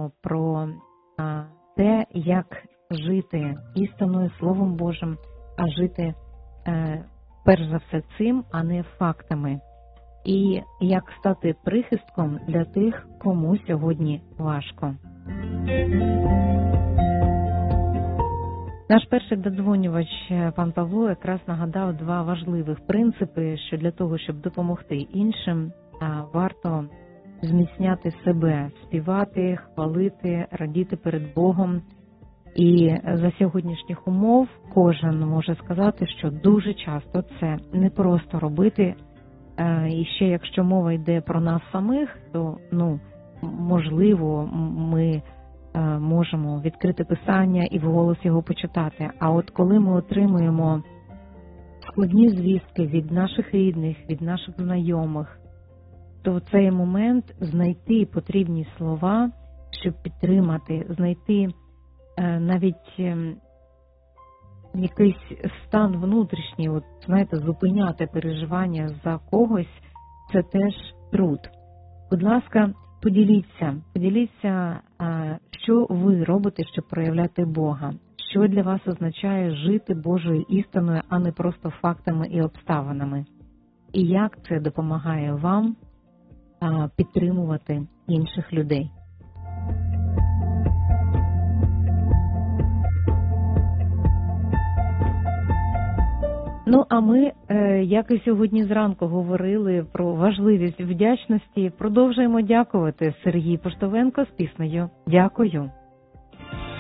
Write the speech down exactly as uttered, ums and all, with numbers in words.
говоримо про а, те, як жити істинною Словом Божим, а жити е, перш за все цим, а не фактами. І як стати прихистком для тих, кому сьогодні важко. Наш перший додзвонювач, пан Павло, якраз нагадав два важливих принципи, що для того, щоб допомогти іншим, варто зміцняти себе, співати, хвалити, радіти перед Богом. І за сьогоднішніх умов кожен може сказати, що дуже часто це не просто робити. І ще якщо мова йде про нас самих, то, ну, можливо, ми можемо відкрити Писання і вголос його почитати. А от коли ми отримуємо складні звістки від наших рідних, від наших знайомих, то в цей момент знайти потрібні слова, щоб підтримати, знайти навіть якийсь стан внутрішній, от, знаєте, зупиняти переживання за когось, це теж труд. Будь ласка, поділіться, поділіться, що ви робите, щоб проявляти Бога, що для вас означає жити Божою істиною, а не просто фактами і обставинами, і як це допомагає вам підтримувати інших людей. Ну, а ми, як і сьогодні зранку говорили про важливість вдячності, продовжуємо дякувати. Сергій Поштовенко з піснею «Дякую».